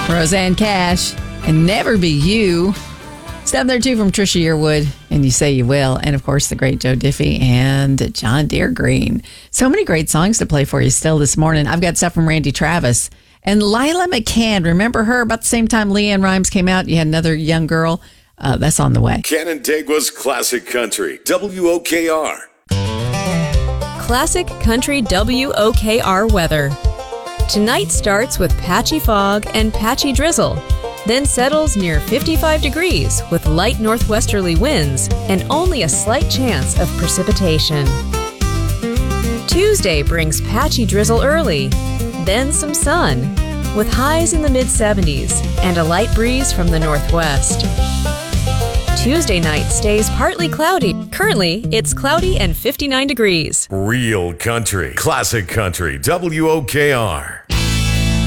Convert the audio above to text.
Roseanne Cash, and Never Be You. Step there too from Trisha Yearwood, and You Say You Will. And of course, the great Joe Diffie and John Deere Green. So many great songs to play for you still this morning. I've got stuff from Randy Travis and Lila McCann. Remember her? About the same time LeAnn Rimes came out, you had another young girl. That's on the way. Canandaigua's Classic Country, WOKR. Classic Country WOKR weather. Tonight starts with patchy fog and patchy drizzle, then settles near 55 degrees with light northwesterly winds and only a slight chance of precipitation. Tuesday brings patchy drizzle early, then some sun, with highs in the mid-70s and a light breeze from the northwest. Tuesday night stays partly cloudy. Currently, it's cloudy and 59 degrees. Real country, classic country, WOKR.